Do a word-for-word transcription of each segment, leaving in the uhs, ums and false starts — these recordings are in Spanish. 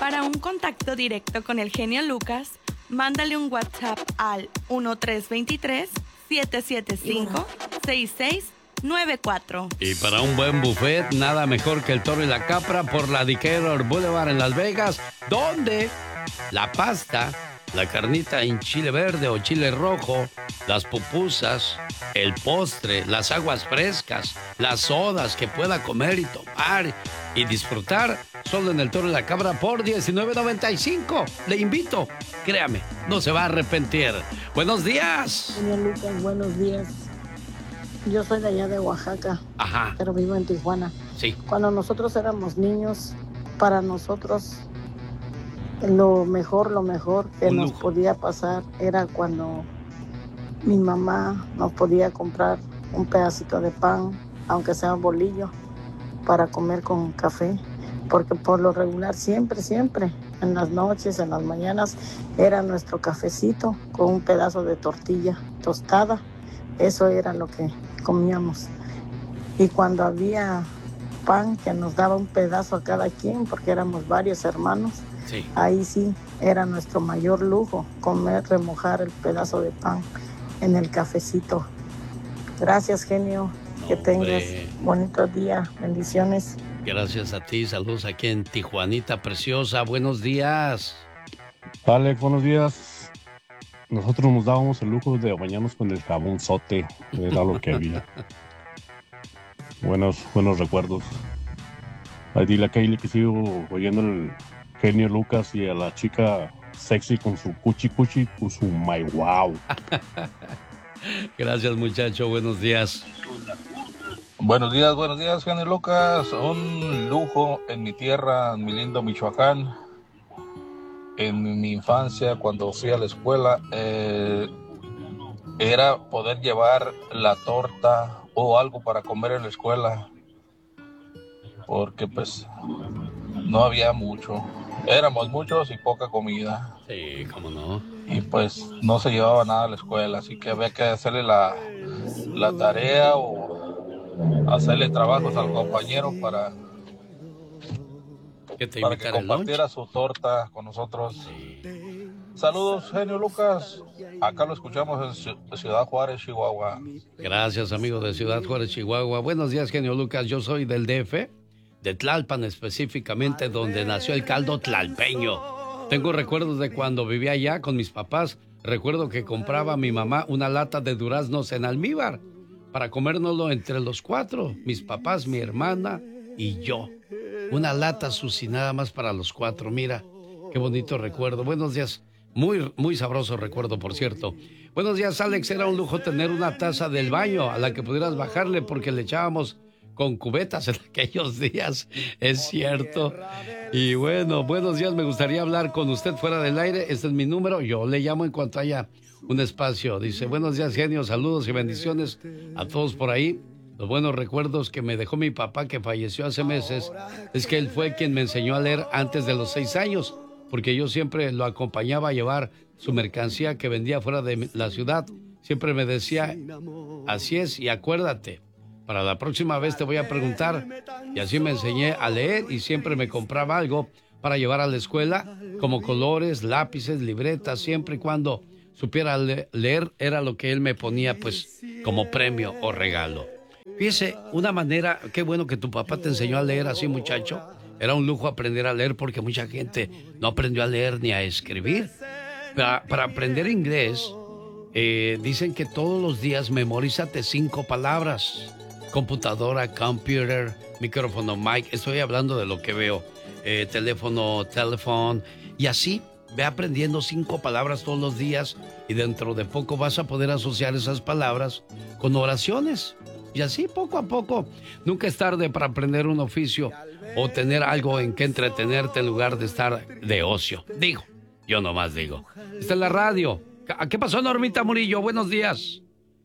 Para un contacto directo con el genio Lucas, mándale un WhatsApp al uno tres dos tres, siete siete cinco, seis seis nueve cuatro. Y para un buen buffet, nada mejor que el Toro y la Capra por la Decatur Boulevard en Las Vegas, donde la pasta, la carnita en chile verde o chile rojo, las pupusas, el postre, las aguas frescas, las sodas que pueda comer y tomar y disfrutar, solo en el Toro y la Capra por diecinueve noventa y cinco. Le invito, créame, no se va a arrepentir. Buenos días. Señor Lucas, buenos días. Yo soy de allá de Oaxaca, Ajá. pero vivo en Tijuana. Sí. Cuando nosotros éramos niños, para nosotros lo mejor, lo mejor que nos podía pasar era cuando mi mamá nos podía comprar un pedacito de pan, aunque sea un bolillo, para comer con café. Porque por lo regular siempre, siempre, en las noches, en las mañanas, era nuestro cafecito con un pedazo de tortilla tostada. Eso era lo que comíamos. Y cuando había pan que nos daba un pedazo a cada quien, porque éramos varios hermanos, sí. Ahí sí era nuestro mayor lujo, comer, remojar el pedazo de pan en el cafecito. Gracias, genio. No, que tengas bonito día. Bendiciones. Gracias a ti. Saludos aquí en Tijuanita preciosa. Buenos días. Alex, buenos días. Nosotros nos dábamos el lujo de bañarnos con el jabonzote, era lo que había. Buenos, buenos recuerdos. Ay, dile a Kaylee que sigo oyendo el genio Lucas y a la chica sexy con su cuchi cuchi, con su my wow. Gracias, muchacho, buenos días. Buenos días, buenos días, genio Lucas. Un lujo en mi tierra, en mi lindo Michoacán. En mi infancia, cuando fui a la escuela, eh, era poder llevar la torta o algo para comer en la escuela, porque pues no había mucho. Éramos muchos y poca comida. Sí, cómo no. Y pues no se llevaba nada a la escuela, así que había que hacerle la, la tarea o hacerle trabajos al compañero para... que te para que compartiera su torta con nosotros. Sí. Saludos, genio Lucas. Acá lo escuchamos en Ciudad Juárez, Chihuahua. Gracias, amigo de Ciudad Juárez, Chihuahua. Buenos días, genio Lucas. Yo soy del D F, de Tlalpan específicamente, donde nació el caldo tlalpeño. Tengo recuerdos de cuando vivía allá con mis papás. Recuerdo que compraba a mi mamá una lata de duraznos en almíbar para comérnoslo entre los cuatro, mis papás, mi hermana y yo. Una lata Susi, nada más para los cuatro. Mira, qué bonito recuerdo. Buenos días. Muy, muy sabroso recuerdo, por cierto. Buenos días, Alex. Era un lujo tener una taza del baño a la que pudieras bajarle porque le echábamos con cubetas en aquellos días. Es cierto. Y bueno, buenos días. Me gustaría hablar con usted fuera del aire. Este es mi número. Yo le llamo en cuanto haya un espacio. Dice, buenos días, genio. Saludos y bendiciones a todos por ahí. Los buenos recuerdos que me dejó mi papá, que falleció hace meses, es que él fue quien me enseñó a leer antes de los seis años, porque yo siempre lo acompañaba a llevar su mercancía que vendía fuera de la ciudad. Siempre me decía, así es, y acuérdate, para la próxima vez te voy a preguntar. Y así me enseñé a leer y siempre me compraba algo para llevar a la escuela, como colores, lápices, libretas, siempre y cuando supiera le- leer, era lo que él me ponía pues como premio o regalo. Fíjese, una manera, qué bueno que tu papá te enseñó a leer así, muchacho. Era un lujo aprender a leer porque mucha gente no aprendió a leer ni a escribir. Para, para aprender inglés, eh, dicen que todos los días memorízate cinco palabras. Computadora, computer, micrófono, mic. Estoy hablando de lo que veo. Eh, teléfono, teléfono. Y así, ve aprendiendo cinco palabras todos los días y dentro de poco vas a poder asociar esas palabras con oraciones. Y así, poco a poco, nunca es tarde para aprender un oficio o tener algo en que entretenerte en lugar de estar de ocio. Digo, yo nomás digo. Está en la radio. ¿Qué pasó, Normita Murillo? Buenos días.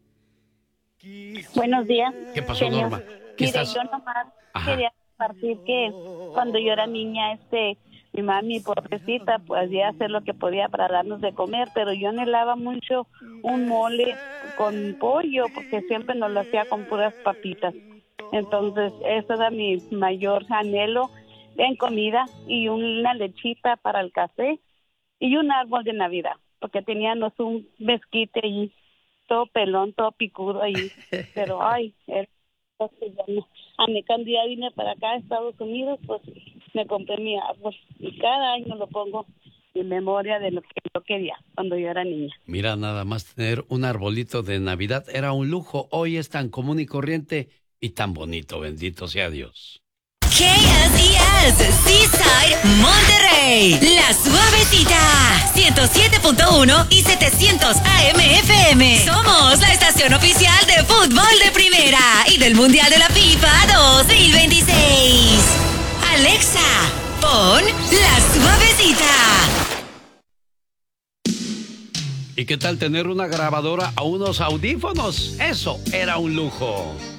Buenos días. ¿Qué pasó, señor. Norma? ¿Qué Mire, estás? yo nomás Ajá. quería compartir que cuando yo era niña, este, mi mami, pobrecita, pues hacía hacer lo que podía para darnos de comer, pero yo anhelaba mucho un mole con pollo, porque siempre nos lo hacía con puras papitas. Entonces, eso era mi mayor anhelo. en comida y una lechita para el café y un árbol de Navidad, porque teníamos un mezquite allí, todo pelón, todo picudo allí, pero ay, el, a mí cuando ya vine para acá a Estados Unidos, pues me compré mi árbol y cada año lo pongo en memoria de lo que yo quería cuando yo era niña. Mira, nada más tener un arbolito de Navidad era un lujo. Hoy es tan común y corriente y tan bonito, bendito sea Dios. K S E S, Seaside, Monterrey, La Suavecita, ciento siete punto uno y setecientos A M F M. Somos la estación oficial de fútbol de primera y del Mundial de la FIFA dos mil veintiséis. Alexa, pon La Suavecita. ¿Y qué tal tener una grabadora a unos audífonos? Eso era un lujo.